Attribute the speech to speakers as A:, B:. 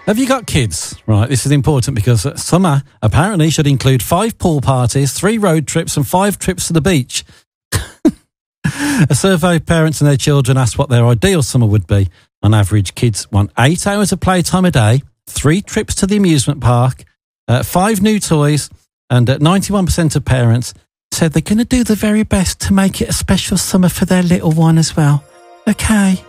A: Have you got kids? Right, this is important because summer apparently should include 5 pool parties, 3 road trips and 5 trips to the beach. A survey of parents and their children asked what their ideal summer would be. On average, kids want 8 hours of playtime a day, 3 trips to the amusement park, 5 new toys, and 91% of parents said they're going to do the very best to make it a special summer for their little one as well. Okay.